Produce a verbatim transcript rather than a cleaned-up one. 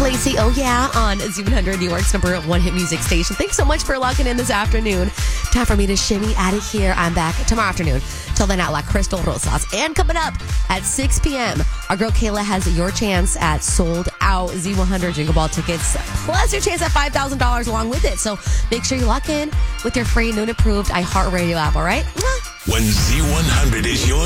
Lacey, oh yeah, on Z one hundred, New York's number one hit music station. Thanks so much for logging in this afternoon. Time for me to shimmy out of here. I'm back tomorrow afternoon. Till then, out La Crystal Rosas. And coming up at six p.m., our girl Kayla has your chance at sold out Z one hundred Jingle Ball tickets, plus your chance at five thousand dollars along with it. So make sure you lock in with your free noon approved iHeartRadio app, all right? When Z one hundred is your